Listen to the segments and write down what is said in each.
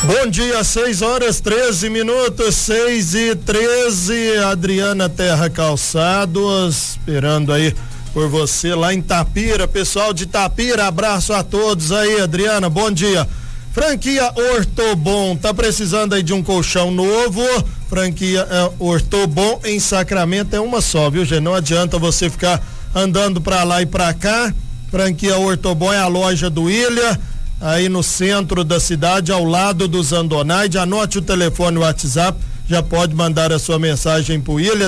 Bom dia, 6h13, 6h13, Adriana Terra Calçados, esperando aí por você lá em Tapira, pessoal de Tapira, abraço a todos aí, Adriana, bom dia. Franquia Ortobon, tá precisando aí de um colchão novo? Franquia Ortobon em Sacramento é uma só, viu, gente? Não adianta você ficar andando pra lá e pra cá. Franquia Ortobon é a loja do Ilha, aí no centro da cidade, ao lado do Zandonaide. Anote o telefone, o WhatsApp, já pode mandar a sua mensagem pro Ilha,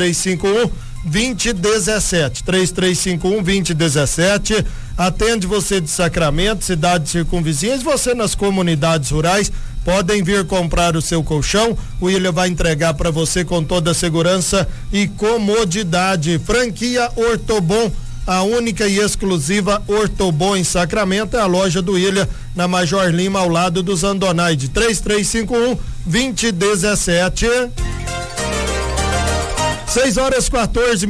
3351-2017, 3351-2017, atende você de Sacramento, cidades circunvizinhas, você nas comunidades rurais, podem vir comprar o seu colchão, o Ilha vai entregar para você com toda a segurança e comodidade. Franquia Ortobon, a única e exclusiva Ortobon em Sacramento, é a loja do Ilha, na Major Lima, ao lado do Zandonaide, 3351-2017. 6h14,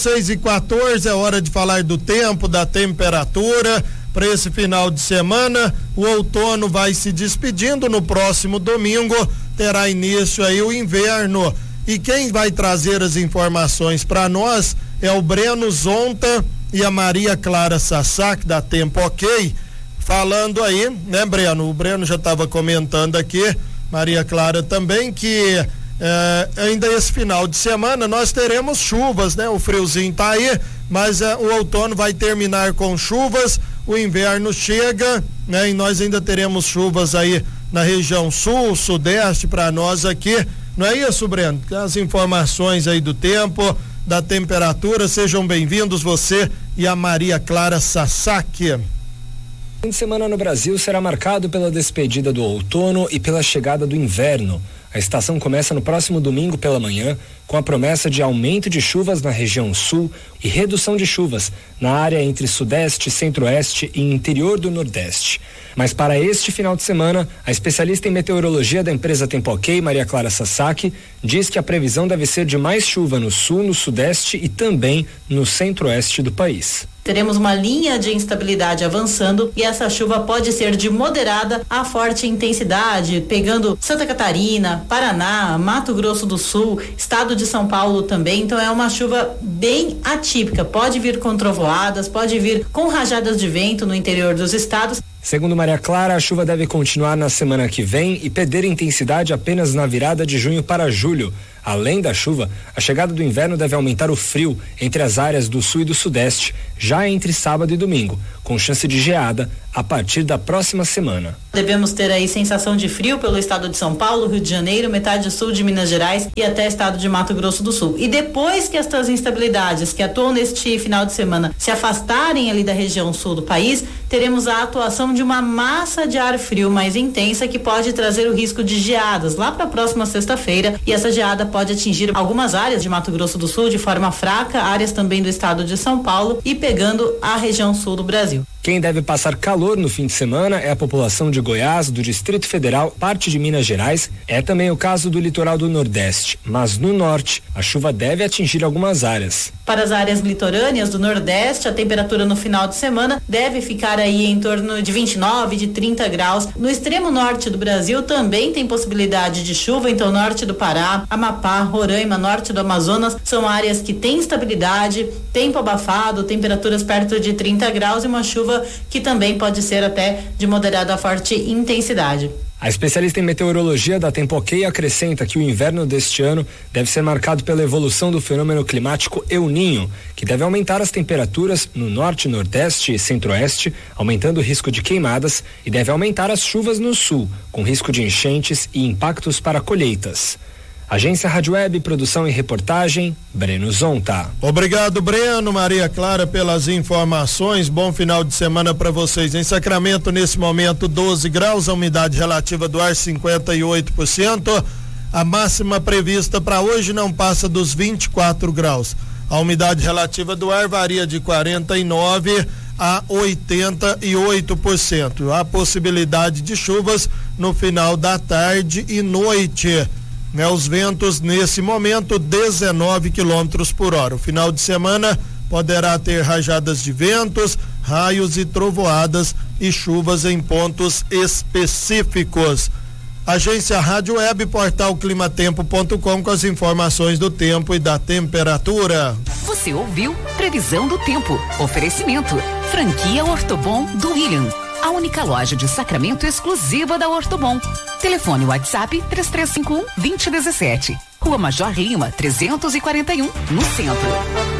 6h14, é hora de falar do tempo, da temperatura para esse final de semana. O outono vai se despedindo, no próximo domingo terá início aí o inverno. E quem vai trazer as informações para nós é o Breno Zonta e a Maria Clara Sassac, da Tempo Ok, falando aí, né, Breno? O Breno já estava comentando aqui, Maria Clara também, que ainda esse final de semana nós teremos chuvas, né? O friozinho tá aí, mas o outono vai terminar com chuvas, o inverno chega, né? E nós ainda teremos chuvas aí na região sul, sudeste para nós aqui, não é isso, Breno? As informações aí do tempo, da temperatura, sejam bem-vindos você e a Maria Clara Sassac. O fim de semana no Brasil será marcado pela despedida do outono e pela chegada do inverno. A estação começa no próximo domingo pela manhã, com a promessa de aumento de chuvas na região sul e redução de chuvas na área entre sudeste, centro-oeste e interior do nordeste. Mas para este final de semana, a especialista em meteorologia da empresa Tempo Ok, Maria Clara Sassac, diz que a previsão deve ser de mais chuva no sul, no sudeste e também no centro-oeste do país. Teremos uma linha de instabilidade avançando e essa chuva pode ser de moderada a forte intensidade, pegando Santa Catarina, Paraná, Mato Grosso do Sul, estado de São Paulo também. Então é uma chuva bem atípica, pode vir com trovoadas, pode vir com rajadas de vento no interior dos estados. Segundo Maria Clara, a chuva deve continuar na semana que vem e perder intensidade apenas na virada de junho para julho. Além da chuva, a chegada do inverno deve aumentar o frio entre as áreas do sul e do sudeste, já entre sábado e domingo, com chance de geada a partir da próxima semana. Devemos ter aí sensação de frio pelo estado de São Paulo, Rio de Janeiro, metade sul de Minas Gerais e até estado de Mato Grosso do Sul. E depois que estas instabilidades que atuam neste final de semana se afastarem ali da região sul do país, teremos a atuação de uma massa de ar frio mais intensa que pode trazer o risco de geadas lá para a próxima sexta-feira, e essa geada pode atingir algumas áreas de Mato Grosso do Sul de forma fraca, áreas também do estado de São Paulo e pegando a região sul do Brasil. Quem deve passar calor no fim de semana é a população de Goiás, do Distrito Federal, parte de Minas Gerais. É também o caso do litoral do Nordeste, mas no norte a chuva deve atingir algumas áreas. Para as áreas litorâneas do Nordeste, a temperatura no final de semana deve ficar aí em torno de 29, de 30 graus. No extremo norte do Brasil também tem possibilidade de chuva, então norte do Pará, Amapá, Roraima, norte do Amazonas, são áreas que têm estabilidade, tempo abafado, temperaturas perto de 30 graus e uma chuva que também pode ser até de moderada a forte intensidade. A especialista em meteorologia da Tempo Ok acrescenta que o inverno deste ano deve ser marcado pela evolução do fenômeno climático El Niño, que deve aumentar as temperaturas no norte, nordeste e centro-oeste, aumentando o risco de queimadas, e deve aumentar as chuvas no sul, com risco de enchentes e impactos para colheitas. Agência Rádio Web, produção e reportagem, Breno Zonta. Obrigado, Breno, Maria Clara, pelas informações. Bom final de semana para vocês. Em Sacramento, nesse momento, 12 graus, a umidade relativa do ar 58%. A máxima prevista para hoje não passa dos 24 graus. A umidade relativa do ar varia de 49% a 88%. Há possibilidade de chuvas no final da tarde e noite. Os ventos nesse momento 19 quilômetros por hora. O final de semana poderá ter rajadas de ventos, raios e trovoadas e chuvas em pontos específicos. Agência Rádio Web, portal climatempo.com com as informações do tempo e da temperatura. Você ouviu Previsão do Tempo. Oferecimento. Franquia Ortobon do William. A única loja de Sacramento exclusiva da Ortobon. Telefone WhatsApp 3351-2017. Rua Major Lima, 341, no centro.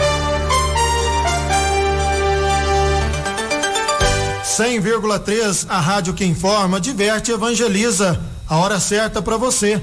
100,3, a rádio que informa, diverte e evangeliza. A hora certa para você,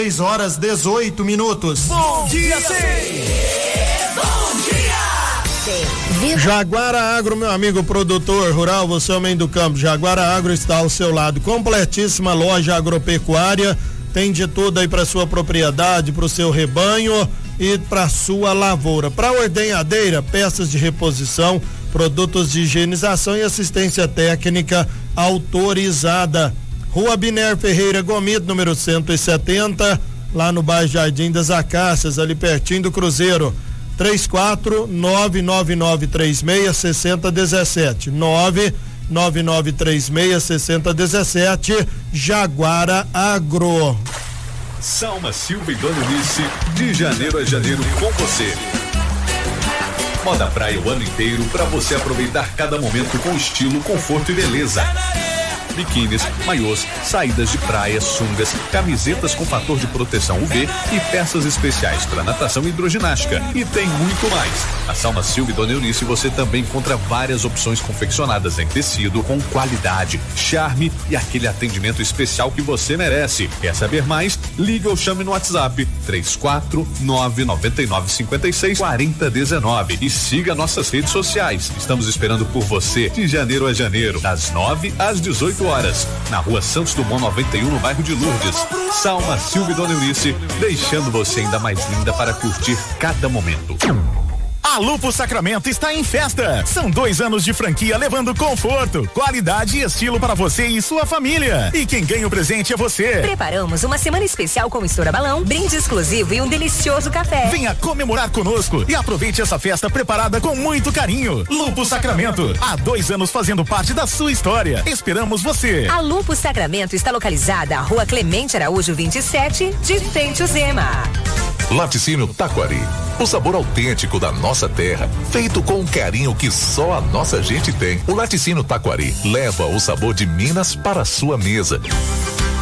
6:18. Bom dia, 100! Bom dia! Jaguara Agro, meu amigo produtor rural, você homem do campo, Jaguara Agro está ao seu lado, completíssima loja agropecuária, tem de tudo aí para sua propriedade, para o seu rebanho e para sua lavoura. Para ordenhadeira, peças de reposição, produtos de higienização e assistência técnica autorizada. Rua Biner Ferreira Gomido, número 170, lá no bairro Jardim das Acácias, ali pertinho do Cruzeiro. 34-99936-6017. 99936-6017. Jaguara Agro. Salma Silva e Dona Eunice, de janeiro a janeiro com você. Moda praia o ano inteiro para você aproveitar cada momento com estilo, conforto e beleza. Biquínis, maiôs, saídas de praia, sungas, camisetas com fator de proteção UV e peças especiais para natação e hidroginástica. E tem muito mais. Na Salma Silva e Dona Eunice você também encontra várias opções confeccionadas em tecido com qualidade, charme e aquele atendimento especial que você merece. Quer saber mais? Liga ou chame no WhatsApp 34999564019 e siga nossas redes sociais. Estamos esperando por você de janeiro a janeiro, das 9 às 18 horas, na Rua Santos Dumont 91, no bairro de Lourdes. Salma Silva e Dona Eunice, deixando você ainda mais linda para curtir cada momento. A Lupo Sacramento está em festa. São 2 anos de franquia levando conforto, qualidade e estilo para você e sua família. E quem ganha o presente é você. Preparamos uma semana especial com estoura balão, brinde exclusivo e um delicioso café. Venha comemorar conosco e aproveite essa festa preparada com muito carinho. Lupo Sacramento, há 2 anos fazendo parte da sua história. Esperamos você. A Lupo Sacramento está localizada à Rua Clemente Araújo 27, de frente ao Zema. Laticínio Taquari, o sabor autêntico da nossa terra, feito com um carinho que só a nossa gente tem. O Laticínio Taquari leva o sabor de Minas para a sua mesa.